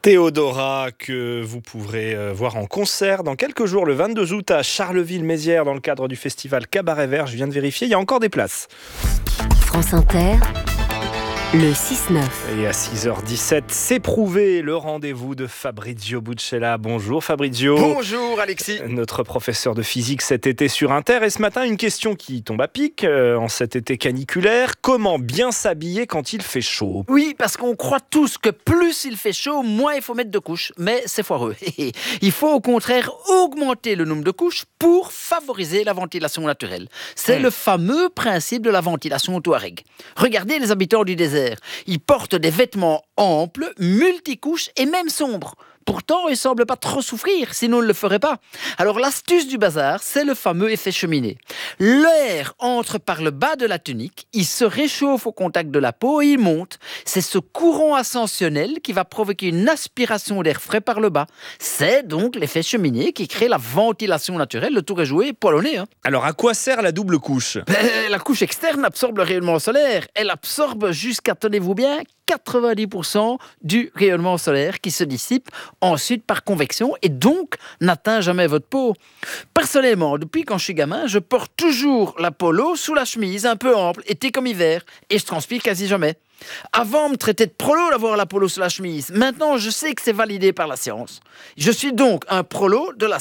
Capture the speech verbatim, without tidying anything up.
Théodora, que vous pourrez euh, voir en concert dans quelques jours, le vingt-deux août à Charleville-Mézières, dans le cadre du festival Cabaret Vert. Je viens de vérifier, il y a encore des places. France Inter, le six neuf. Et à six heures dix-sept, c'est prouvé, le rendez-vous de Fabrizio Buccella. Bonjour Fabrizio. Bonjour Alexis. Notre professeur de physique cet été sur Inter. Et ce matin, une question qui tombe à pic euh, en cet été caniculaire. Comment bien s'habiller quand il fait chaud ? Oui, parce qu'on croit tous que plus il fait chaud, moins il faut mettre de couches. Mais c'est foireux. Il faut au contraire augmenter le nombre de couches pour favoriser la ventilation naturelle. C'est Mmh. le fameux principe de la ventilation touareg. Regardez les habitants du désert. Ils portent des vêtements amples, multicouches et même sombres. Pourtant, ils ne semblent pas trop souffrir, sinon ils ne le feraient pas. Alors l'astuce du bazar, c'est le fameux effet cheminée. L'air entre par le bas de la tunique, il se réchauffe au contact de la peau et il monte. C'est ce courant ascensionnel qui va provoquer une aspiration d'air frais par le bas. C'est donc l'effet cheminée qui crée la ventilation naturelle. Le tour est joué, poil au nez. Hein. Alors, à quoi sert la double couche ? Ben, la couche externe absorbe le rayonnement solaire. Elle absorbe jusqu'à, tenez-vous bien, quatre-vingt-dix pour cent du rayonnement solaire qui se dissipe ensuite par convection et donc n'atteint jamais votre peau. Personnellement, depuis quand je suis gamin, je porte toujours la polo sous la chemise, un peu ample, été comme hiver, et je transpire quasi jamais. Avant, on me traitait de prolo d'avoir la polo sous la chemise. Maintenant, je sais que c'est validé par la science. Je suis donc un prolo de la